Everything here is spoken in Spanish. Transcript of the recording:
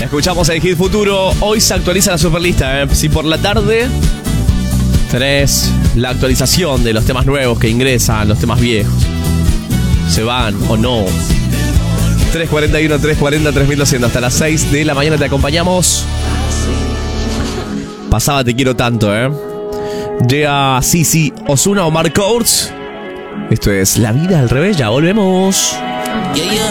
Escuchamos el Hit Futuro. Hoy se actualiza la superlista, ¿eh? Si por la tarde tenés la actualización de los temas nuevos que ingresan, los temas viejos, se van o no. 341, 340, 3200. Hasta las 6 de la mañana te acompañamos. Pasaba Te Quiero Tanto, ¿eh? Llega Sisi, Ozuna, Omar Courtz. Esto es La Vida al Revés. Ya volvemos.